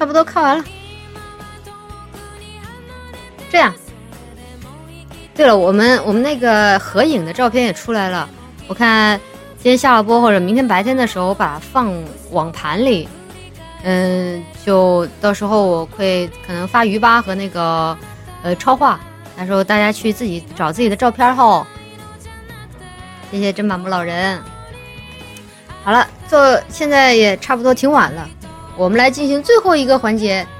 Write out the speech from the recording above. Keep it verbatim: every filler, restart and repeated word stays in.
差不多看完了。这样，对了，我们我们那个合影的照片也出来了，我看今天下了播或者明天白天的时候，我把它放网盘里，嗯，就到时候我会可能发鱼吧和那个呃超话，到时候大家去自己找自己的照片后。谢谢真板木老人。好了，做现在也差不多挺晚了，我们来进行最后一个环节，